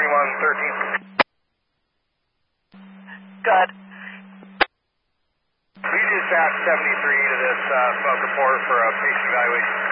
2113. Good. We just asked 73 to this smoke report for a patient evaluation.